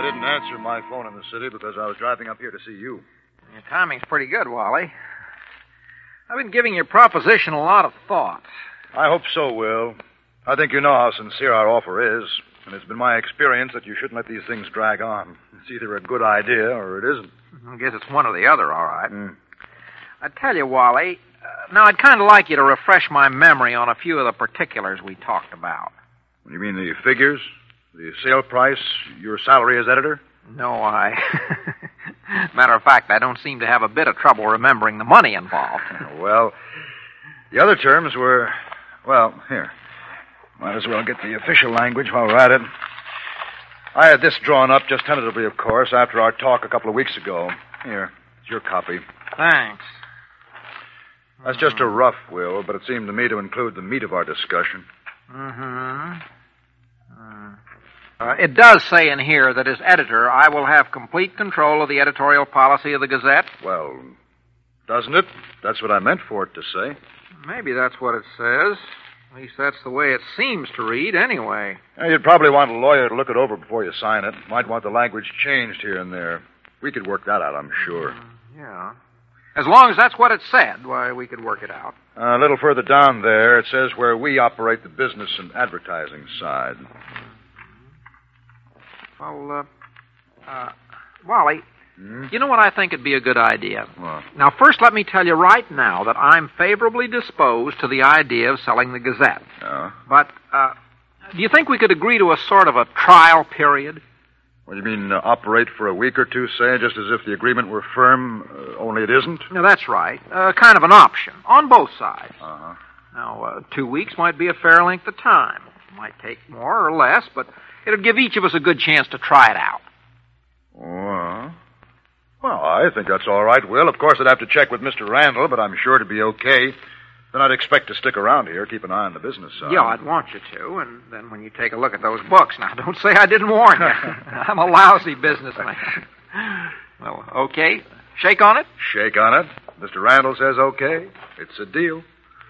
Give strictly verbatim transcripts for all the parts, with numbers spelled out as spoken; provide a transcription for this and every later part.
didn't answer my phone in the city because I was driving up here to see you. Your timing's pretty good, Wally. I've been giving your proposition a lot of thought. I hope so, Will. I think you know how sincere our offer is, and it's been my experience that you shouldn't let these things drag on. It's either a good idea or it isn't. I guess it's one or the other, all right. Mm. I tell you, Wally, uh, now I'd kind of like you to refresh my memory on a few of the particulars we talked about. You mean the figures? The sale price? Your salary as editor? No, I... Matter of fact, I don't seem to have a bit of trouble remembering the money involved. Well, the other terms were... Well, here. Might as well get the official language while we're at it. I had this drawn up just tentatively, of course, after our talk a couple of weeks ago. Here, it's your copy. Thanks. That's just a rough, Will, but it seemed to me to include the meat of our discussion. Mm-hmm. Uh, uh, it does say in here that as editor, I will have complete control of the editorial policy of the Gazette. Well, doesn't it? That's what I meant for it to say. Maybe that's what it says. At least that's the way it seems to read, anyway. Now, you'd probably want a lawyer to look it over before you sign it. Might want the language changed here and there. We could work that out, I'm sure. Uh, yeah. As long as that's what it said, why, we could work it out. Uh, a little further down there, it says where we operate the business and advertising side. Well, uh, uh, Wally, hmm? you know what I think would be a good idea? What? Now, first, let me tell you right now that I'm favorably disposed to the idea of selling the Gazette. Oh? But, uh, do you think we could agree to a sort of a trial period? What do you mean, uh, operate for a week or two, say, just as if the agreement were firm, uh, only it isn't? No, that's right. Uh, kind of an option, on both sides. Uh-huh. Now, uh, two weeks might be a fair length of time. It might take more or less, but it'll give each of us a good chance to try it out. Well, well, I think that's all right, Will. Of course, I'd have to check with Mister Randall, but I'm sure it'd be okay. Then I'd expect to stick around here, keep an eye on the business side. Yeah, I'd want you to, and then when you take a look at those books, now don't say I didn't warn you. I'm a lousy businessman. Well, okay. Shake on it? Shake on it. Mister Randall says okay. It's a deal.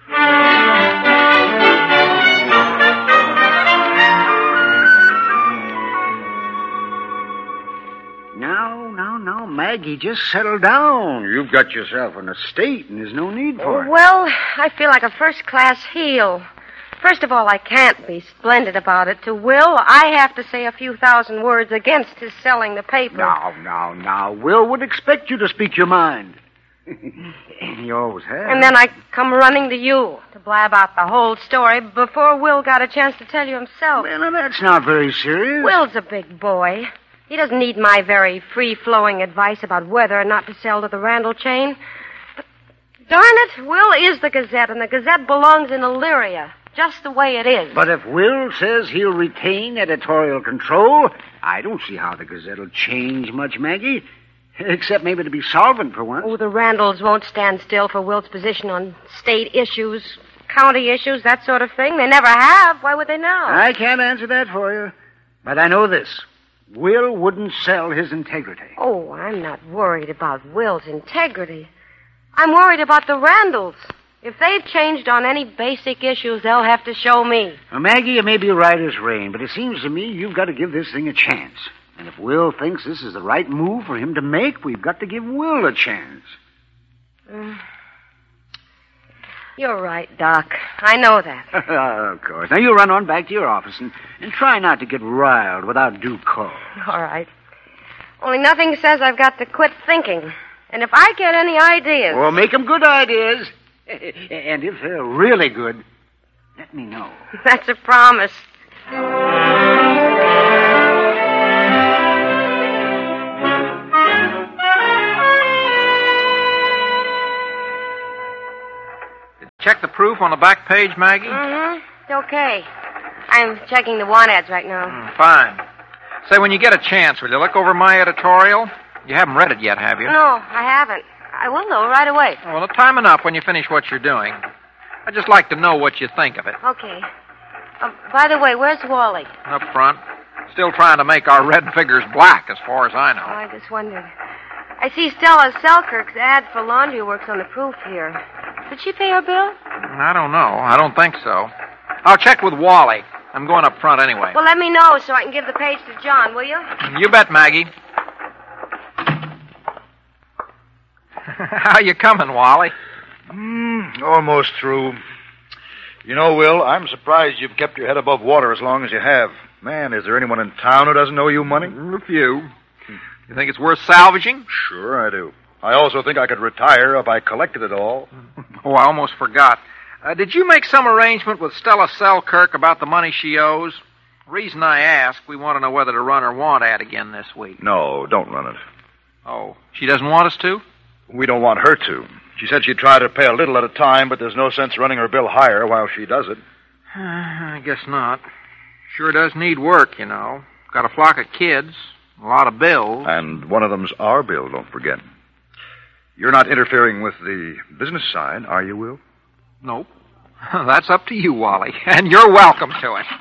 Now, now, now, Maggie, just settle down. You've got yourself an estate, and there's no need for it. Well, I feel like a first-class heel. First of all, I can't be splendid about it to Will. I have to say a few thousand words against his selling the paper. Now, now, now, Will would expect you to speak your mind. You always have. And then I come running to you to blab out the whole story before Will got a chance to tell you himself. Well, now, that's not very serious. Will's a big boy. He doesn't need my very free-flowing advice about whether or not to sell to the Randall chain. But, darn it, Will is the Gazette, and the Gazette belongs in Illyria, just the way it is. But if Will says he'll retain editorial control, I don't see how the Gazette will change much, Maggie. Except maybe to be solvent for once. Oh, the Randalls won't stand still for Will's position on state issues, county issues, that sort of thing. They never have. Why would they now? I can't answer that for you. But I know this. Will wouldn't sell his integrity. Oh, I'm not worried about Will's integrity. I'm worried about the Randalls. If they've changed on any basic issues, they'll have to show me. Well, Maggie, you may be right as rain, but it seems to me you've got to give this thing a chance. And if Will thinks this is the right move for him to make, we've got to give Will a chance. Mm. You're right, Doc. I know that. Of course. Now, you run on back to your office and, and try not to get riled without due cause. All right. Only nothing says I've got to quit thinking. And if I get any ideas... Well, make them good ideas. And if they're really good, let me know. That's a promise. Check the proof on the back page, Maggie? Mm-hmm. It's okay. I'm checking the want ads right now. Mm, fine. Say, when you get a chance, will you look over my editorial? You haven't read it yet, have you? No, I haven't. I will, though, right away. Well, time enough when you finish what you're doing. I'd just like to know what you think of it. Okay. Uh, by the way, where's Wally? Up front. Still trying to make our red figures black, as far as I know. Oh, I just wondered. I see Stella Selkirk's ad for laundry works on the proof here. Did she pay her bill? I don't know. I don't think so. I'll check with Wally. I'm going up front anyway. Well, let me know so I can give the page to John, will you? You bet, Maggie. How you coming, Wally? Mm, almost through. You know, Will, I'm surprised you've kept your head above water as long as you have. Man, is there anyone in town who doesn't owe you money? A few. You think it's worth salvaging? Sure I do. I also think I could retire if I collected it all. Oh, I almost forgot. Uh, did you make some arrangement with Stella Selkirk about the money she owes? Reason I ask, we want to know whether to run her want ad again this week. No, don't run it. Oh, she doesn't want us to? We don't want her to. She said she'd try to pay a little at a time, but there's no sense running her bill higher while she does it. Uh, I guess not. Sure does need work, you know. Got a flock of kids, a lot of bills. And one of them's our bill, don't forget. You're not interfering with the business side, are you, Will? Nope. That's up to you, Wally. And you're welcome to it.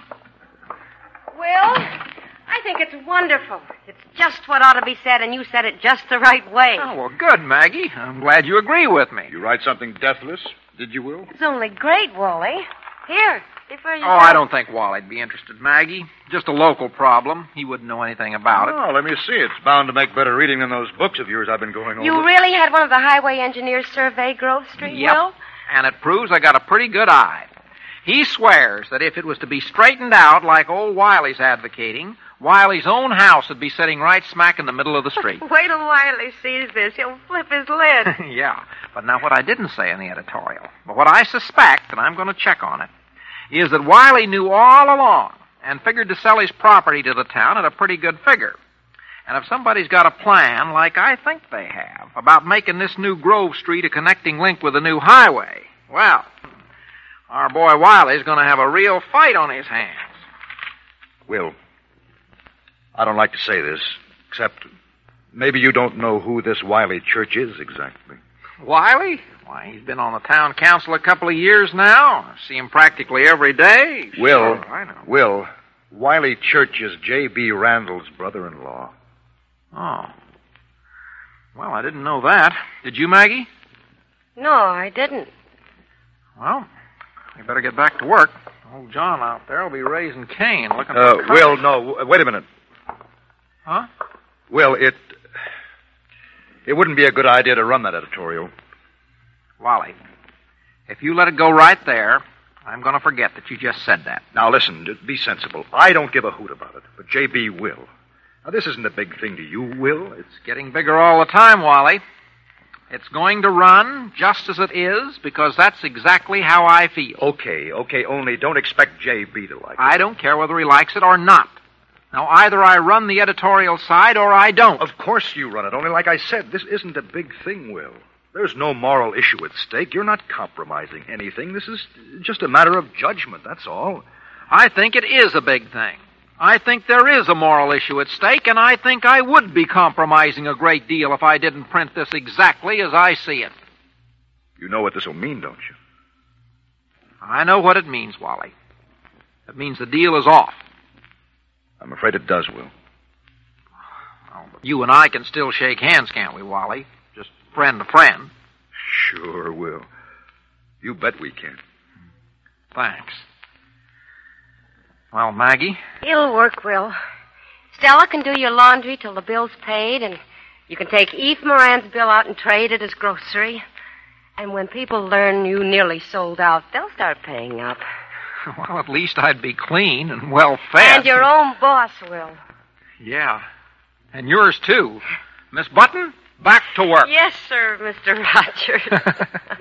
Will, I think it's wonderful. It's just what ought to be said, and you said it just the right way. Oh, well, good, Maggie. I'm glad you agree with me. You write something deathless, did you, Will? It's only great, Wally. Here, before you Oh, go. I don't think Wally'd be interested, Maggie. Just a local problem. He wouldn't know anything about it. Oh, let me see. It's bound to make better reading than those books of yours I've been going over. You really had one of the highway engineers survey Grove Street, Yep. Will? And it proves I got a pretty good eye. He swears that if it was to be straightened out like old Wiley's advocating, Wiley's own house would be sitting right smack in the middle of the street. Wait till Wiley sees this. He'll flip his lid. Yeah, but now what I didn't say in the editorial, but what I suspect, and I'm going to check on it, is that Wiley knew all along and figured to sell his property to the town at a pretty good figure. And if somebody's got a plan, like I think they have, about making this new Grove Street a connecting link with the new highway, well, our boy Wiley's going to have a real fight on his hands. Will, I don't like to say this, except maybe you don't know who this Wiley Church is exactly. Wiley? Why, he's been on the town council a couple of years now. I see him practically every day. Will, Sure, I know. Will, Wiley Church is J B. Randall's brother-in-law. Oh. Well, I didn't know that. Did you, Maggie? No, I didn't. Well, we better get back to work. Old John out there will be raising Cain looking Uh, for... Will, no, wait a minute. Huh? Will, it... It wouldn't be a good idea to run that editorial. Wally, if you let it go right there, I'm going to forget that you just said that. Now, listen, d- be sensible. I don't give a hoot about it, but J B will. Now, this isn't a big thing to you, Will. It's... It's getting bigger all the time, Wally. It's going to run just as it is because that's exactly how I feel. Okay, okay, only don't expect J B to like it. I don't care whether he likes it or not. Now, either I run the editorial side or I don't. Of course you run it, only like I said, this isn't a big thing, Will. There's no moral issue at stake. You're not compromising anything. This is just a matter of judgment, that's all. I think it is a big thing. I think there is a moral issue at stake, and I think I would be compromising a great deal if I didn't print this exactly as I see it. You know what this will mean, don't you? I know what it means, Wally. It means the deal is off. I'm afraid it does, Will. Oh, but you and I can still shake hands, can't we, Wally? Just friend to friend. Sure, Will. You bet we can. Thanks. Well, Maggie? It'll work, Will. Stella can do your laundry till the bill's paid, and you can take Eve Moran's bill out and trade it as grocery. And when people learn you nearly sold out, they'll start paying up. Well, at least I'd be clean and well fed. And your own boss will. Yeah. And yours, too. Miss Button, back to work. Yes, sir, Mister Rogers.